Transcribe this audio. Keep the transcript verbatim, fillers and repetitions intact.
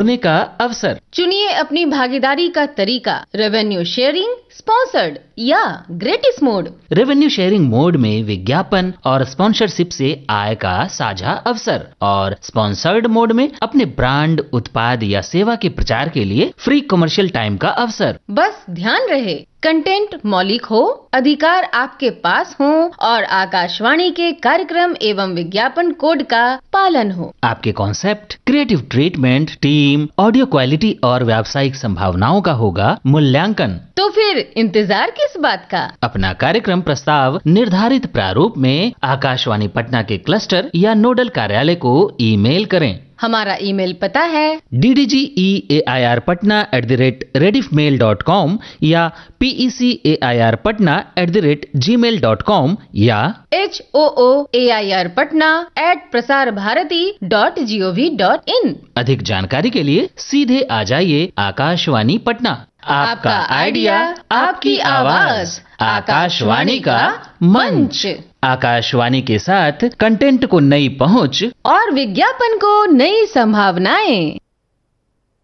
जोड़ने का अवसर। चुनिए अपनी भागीदारी का तरीका, रेवेन्यू शेयरिंग, स्पॉन्सर्ड या ग्रेटिस मोड। रेवेन्यू शेयरिंग मोड में विज्ञापन और स्पॉन्सरशिप से आय का साझा अवसर, और स्पॉन्सर्ड मोड में अपने ब्रांड, उत्पाद या सेवा के प्रचार के लिए फ्री कमर्शियल टाइम का अवसर। बस ध्यान रहे, कंटेंट मौलिक हो, अधिकार आपके पास हो और आकाशवाणी के कार्यक्रम एवं विज्ञापन कोड का पालन हो। आपके concept, creative treatment, team, audio quality और व्यावसायिक संभावनाओं का होगा मूल्यांकन। तो फिर इंतजार किस बात का? अपना कार्यक्रम प्रस्ताव निर्धारित प्रारूप में आकाशवाणी पटना के क्लस्टर या नोडल कार्यालय को ईमेल करें। हमारा ईमेल पता है D D G E A I R Patna at the rate Rediffmail dot com या P E C A I R Patna at the rate ji mail dot com या H O O A I R Patna eight Prasar Bharati dot G O V dot in. अधिक जानकारी के लिए सीधे आ जाइए आकाशवाणी पटना। आपका idea, आपकी आवाज, आकाशवाणी का मंच। आकाशवाणी के साथ कंटेंट को नई पहुंच और विज्ञापन को नई संभावनाएं।